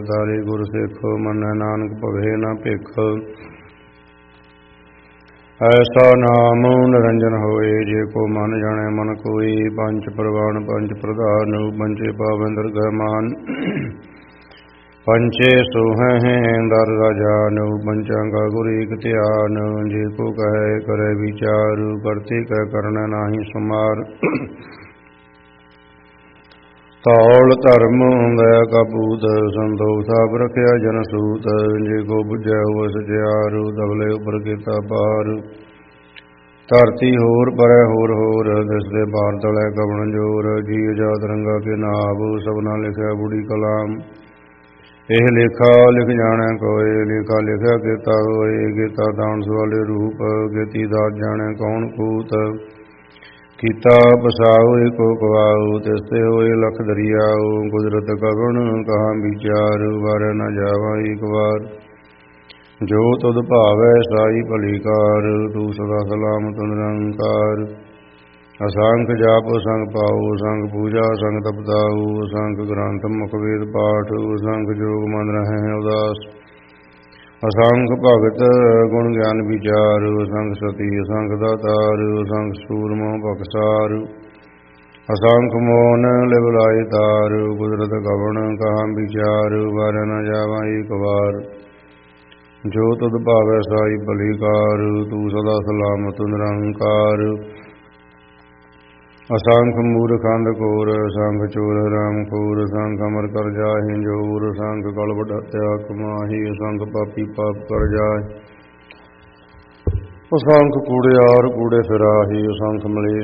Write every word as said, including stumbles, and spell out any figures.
ਤਾਰੇ ਗੁਰ ਸਿੱਖ, ਮੰਨੈ ਨਾਨਕ ਭਵੇ ਨਾ ਭਿਖ। ਐਸਾ ਨਾਮ ਨਿਰੰਜਨ ਹੋਏ, ਜੇ ਕੋ ਮਨ ਜਾਣੈ ਮਨ ਕੋਈ। ਪੰਜ ਪ੍ਰਵਾਨ ਪੰਜ ਪ੍ਰਧਾਨ, ਪੰਚੇ ਪਾਵਨ ਦਰਗਹਿ ਮਾਨ। ਪੰਚੇ ਸੋਹੈ ਦਰ ਰਾਜਾਨ, ਪੰਚਾਂਗਾ ਗੁਰ ਏਕ ਧਿਆਨ। ਜੇ ਕੋ ਕਹੈ ਕਰੈ ਵਿਚਾਰ, ਕਰਤੇ ਕਹਿ ਕਰਨਾ ਨਾਹੀ ਸੁਮਾਰ। ਧੌਲ ਧਰਮ ਦਇਆ ਕਾ ਪੂਤ, ਸੰਤੋਖ ਥਾਪ ਰਖਿਆ ਜਨ ਸੂਤ। ਜੇ ਕੋ ਬੁਝੈ ਹੋਵ ਸਚਿਆਰ, ਧਵਲੇ ਉਪਰ ਕੀਤਾ ਪਾਰ। ਧਰਤੀ ਹੋਰ ਪਰੈ ਹੋਰ ਹੋਰ, ਦਿਸਦੇ ਪਾਰ ਤਲੈ ਕਵਣ ਜੋਰ। ਜੀ ਅਜਾਦ ਰੰਗਾ ਕੇ ਨਾਭ, ਸਭਨਾ ਲਿਖਿਆ ਬੁੜੀ ਕਲਾਮ। ਇਹ ਲੇਖਾ ਲਿਖ ਜਾਣੈ ਕੋਇ, ਲੇਖਾ ਲਿਖਿਆ ਕੀਤਾ ਹੋਏ। ਕੀਤਾ ਦਾਨ ਸਵਾਲੇ ਰੂਪ, ਕੀਤੀ ਦਾਤ ਜਾਣੈ ਕੌਣ ਕੂਤ। ਕੀਤਾ ਬਸਾਉ ਏਕੋ ਕਵਾਉ, ਤਿਸਤੇ ਹੋਏ ਲਖ ਦਰਿਆਉ। ਕੁਦਰਤ ਕਵਣ ਕਹਾ ਵਿਚਾਰ, ਵਾਰੈ ਨ ਜਾਵਾ ਏਕ ਵਾਰ। ਜੋ ਤੁਧ ਭਾਵੈ ਸਾਈ ਭਲੀ ਕਾਰ, ਤੂੰ ਸਦਾ ਸਲਾਮਤ ਨਿਰੰਕਾਰ। ਅਸੰਖ ਜਾਪ ਸੰਗ ਪਾਉ, ਸੰਗ ਪੂਜਾ ਸੰਗ ਤਪਤਾਉ। ਅਸੰਖ ਗ੍ਰੰਥ ਮੁਖ ਵੇਦ ਪਾਠ, ਅਸੰਖ ਜੋਗ ਮਨ ਰਹਿ ਉਦਾਸ। ਅਸੰਖ ਭਗਤ ਗੁਣ ਗਿਆਨ ਵਿਚਾਰ, ਅਸੰਖ ਸਤੀ ਅਸੰਖ ਦਾਤਾਰ। ਅਸੰਖ ਸੂਰਮਾ ਬਖਸਾਰ, ਅਸੰਖ ਮੋਨ ਲਿਵ ਲਾਏ ਤਾਰ। ਕੁਦਰਤ ਕਵਣ ਕਹਾ ਵਿਚਾਰ, ਵਾਰੈ ਨ ਜਾਵਾ ਏਕ ਵਾਰ। ਜੋ ਤੁਧ ਭਾਵੈ ਸਾਈ ਭਲੀ ਕਾਰ, ਤੂੰ ਸਦਾ ਸਲਾਮਤ ਨਿਰੰਕਾਰ। ਅਸੰਖ ਮੂਰਖ ਅੰਧ ਘੋਰ, ਅਸੰਖ ਚੋਰ ਰਾਮ ਖੋਰ। ਅਸੰਖ ਅਮਰ ਕਰ ਜਾਹਿ ਜੋਰ, ਅਸੰਖ ਕਲ ਵਡਾਤਿਆ ਕਮਾਹੀ। ਅਸੰਖ ਪਾਪੀ ਪਾਪ ਕਰ ਜਾਹਿ, ਅਸੰਖ ਕੂੜਿਆਰ ਕੂੜੇ ਫਿਰਾਹੀ। ਅਸੰਖ ਮਲੇਛ